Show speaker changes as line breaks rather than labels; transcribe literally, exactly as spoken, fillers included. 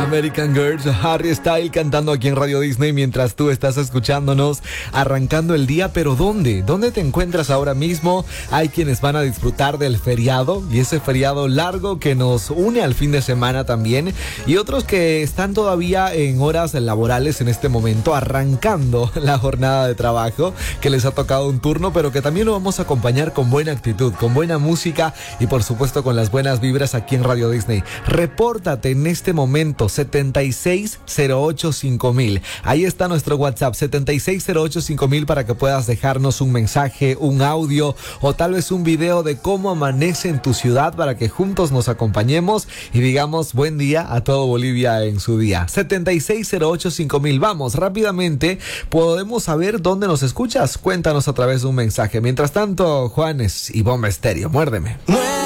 American Girls, Harry Styles cantando aquí en Radio Disney mientras tú estás escuchándonos, arrancando el día. Pero ¿dónde? ¿Dónde te encuentras ahora mismo? Hay quienes van a disfrutar del feriado, y ese feriado largo que nos une al fin de semana también, y otros que están todavía en horas laborales en este momento, arrancando la jornada de trabajo, que les ha tocado un turno, pero que también lo vamos a acompañar con buena actitud, con buena música y por supuesto con las buenas vibras aquí en Radio Disney. Repórtate en este momento, setenta y seis cero ocho cinco mil. Ahí está nuestro WhatsApp, setenta y seis cero ocho cinco mil, para que puedas dejarnos un mensaje, un audio o tal vez un video de cómo amanece en tu ciudad, para que juntos nos acompañemos y digamos buen día a todo Bolivia en su día. setenta y seis cero ocho cinco mil. Vamos, rápidamente, podemos saber dónde nos escuchas. Cuéntanos a través de un mensaje. Mientras tanto, Juanes y Bomba Estéreo, muérdeme.